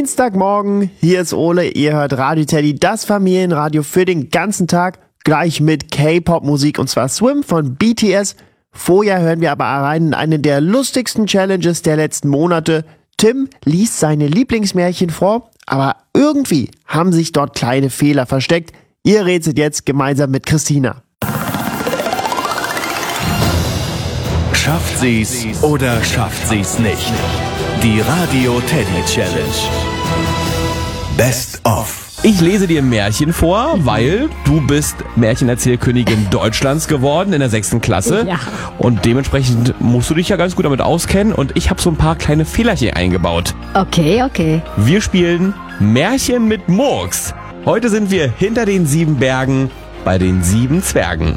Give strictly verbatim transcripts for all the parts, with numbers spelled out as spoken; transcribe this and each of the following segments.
Dienstagmorgen, hier ist Ole, ihr hört Radio Teddy, das Familienradio für den ganzen Tag, gleich mit K-Pop-Musik und zwar Swim von B T S. Vorher hören wir aber rein in eine der lustigsten Challenges der letzten Monate. Tim liest seine Lieblingsmärchen vor, aber irgendwie haben sich dort kleine Fehler versteckt. Ihr rätselt jetzt gemeinsam mit Christina. Schafft sie's oder schafft sie's nicht? Die Radio Teddy Challenge. Best of. Ich lese dir ein Märchen vor, weil du bist Märchenerzählkönigin Deutschlands geworden in der sechsten Klasse. Ja. Und dementsprechend musst du dich ja ganz gut damit auskennen. Und ich habe so ein paar kleine Fehlerchen eingebaut. Okay, okay. Wir spielen Märchen mit Murks. Heute sind wir hinter den sieben Bergen bei den sieben Zwergen.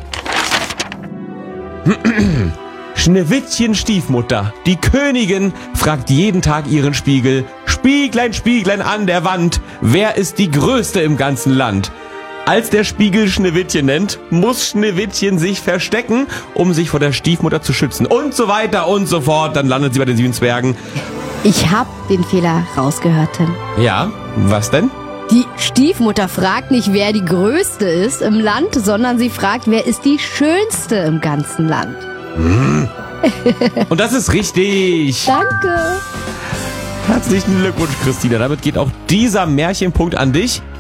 Schneewittchen Stiefmutter, die Königin, fragt jeden Tag ihren Spiegel: Spieglein, Spieglein an der Wand, wer ist die Größte im ganzen Land? Als der Spiegel Schneewittchen nennt, muss Schneewittchen sich verstecken, um sich vor der Stiefmutter zu schützen. Und so weiter und so fort, dann landet sie bei den sieben Zwergen. Ich hab den Fehler rausgehört, Tim. Ja, was denn? Die Stiefmutter fragt nicht, wer die Größte ist im Land, sondern sie fragt, wer ist die Schönste im ganzen Land. Und das ist richtig. Danke. Herzlichen Glückwunsch, Christina. Damit geht auch dieser Märchenpunkt an dich.